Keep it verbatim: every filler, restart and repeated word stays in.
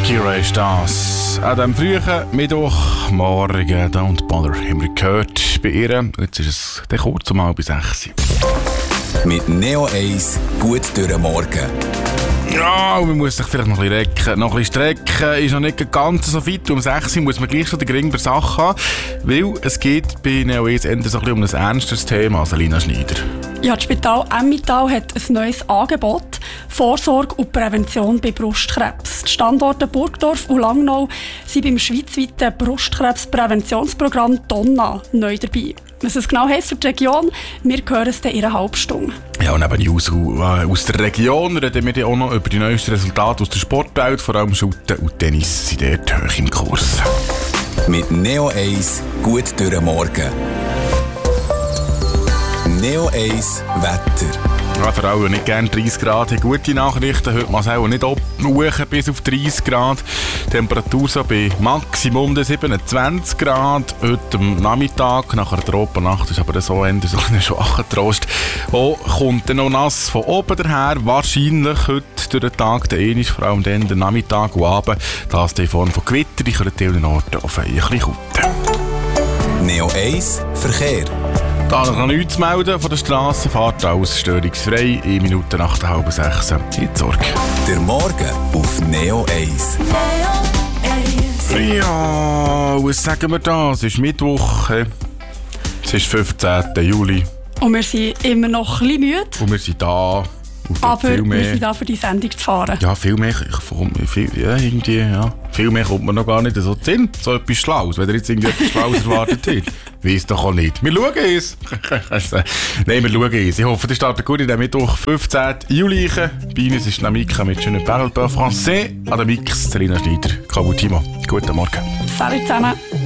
Shakira ist das. An diesem frühen Mittwochmorgen Don't Bother haben wir gehört bei ihr. Jetzt ist es der kurz um halb sechs. Mit Neo eins gut durch den Morgen. Ja, man muss sich vielleicht noch ein bisschen recken. Noch ein bisschen strecken ist noch nicht ganz so fit. Um sechs Uhr muss man gleich schon den Gring der Sache haben. Weil es geht bei Neo eins eher so ein bisschen um ein ernstes Thema, Selina Schneider. Ja, das Spital Emmental hat ein neues Angebot. Vorsorge und Prävention bei Brustkrebs. Die Standorte Burgdorf und Langnau sind beim schweizweiten Brustkrebspräventionsprogramm Donna neu dabei. Was es genau heisst für die Region, wir hören es dann in einer halben Stunde. Ja, und neben News aus der Region reden wir dann auch noch über die neuesten Resultate aus der Sportwelt. Vor allem Shooten und Tennis sind dort hoch im Kurs. Mit Neo eins gut durch den Morgen. Neo eins Wetter. Ja, für alle, die nicht gerne dreißig Grad haben, gute Nachrichten. Heute mal auch nicht hoch bis auf dreißig Grad. Temperatur so bei Maximum siebenundzwanzig Grad. Heute am Nachmittag, nach einer Tropennacht, ist aber so ein schwacher Trost. Oh, kommt dann noch nass von oben daher. Wahrscheinlich heute durch den Tag der Enis, vor allem dann den Nachmittag und Abend. Das in Form von Gewitter, die können an den Orten auf ein bisschen kutten. Neo eins Verkehr. Da noch nichts zu melden von der Strasse, fahrt aus störungsfrei, eine Minute nach der halben sechs. In Sorge. Der Morgen auf Neo eins. Ja, was sagen wir da? Es ist Mittwoch, es ist fünfzehnten Juli. Und wir sind immer noch ein bisschen müde. Und wir sind da. Aber wir sind da für die Sendung zu fahren. Ja, viel mehr, viel, ja, irgendwie, ja. viel mehr kommt man noch gar nicht so zu Sinn. So etwas Schlaues, wenn ihr jetzt irgendetwas Schlaues erwartet habt. Weiss doch auch nicht. Wir schauen es. Nein, wir schauen es. Ich hoffe, ihr startet gut in den Mittwoch, fünfzehnten Juli. Bei uns ist Namika mit schönen Parle Français. An der Mix, Selina Schneider, Kabutimo. Guten Morgen. Salut zusammen.